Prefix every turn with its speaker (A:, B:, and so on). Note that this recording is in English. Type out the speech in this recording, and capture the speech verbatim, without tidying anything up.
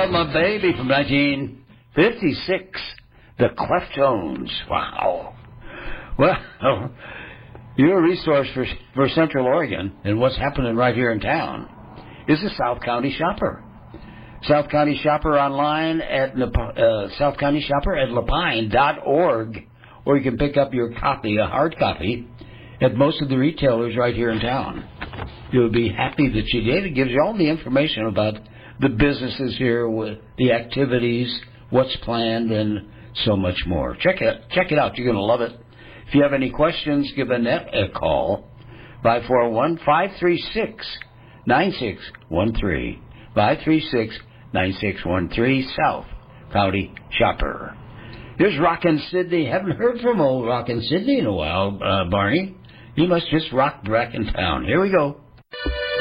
A: about my baby from nineteen fifty-six, the Cleftones. Wow. Well, your resource for, for Central Oregon and what's happening right here in town is the South County Shopper. South County Shopper online at uh, South County Shopper at lapine dot org, or you can pick up your copy, a hard copy, at most of the retailers right here in town. You'll be happy that you did. It gives you all the information about the businesses here, with the activities, what's planned, and so much more. Check it, check it out. You're going to love it. If you have any questions, give Annette a call, five four one, five three six, nine six one three, five three six, nine six one three, South County Shopper. Here's Rockin' Sydney. Haven't heard from old Rockin' Sydney in a while, uh, Barney. He must just rock back in town. Here we go.